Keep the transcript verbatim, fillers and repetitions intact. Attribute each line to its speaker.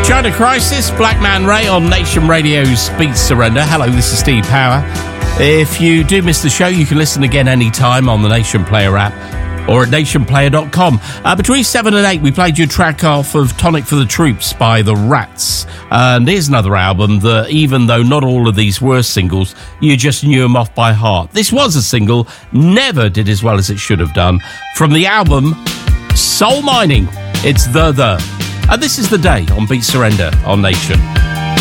Speaker 1: China Crisis, Black Man Ray on Nation Radio's Beat Surrender. Hello, this is Steve Power. If you do miss the show, you can listen again anytime on the Nation Player app or at nation player dot com. Uh, between seven and eight, we played you a track off of Tonic for the Troops by The Rats. And here's another album that, even though not all of these were singles, you just knew them off by heart. This was a single, never did as well as it should have done. From the album Soul Mining, it's The The. And this is The Day on Beat Surrender on Nation.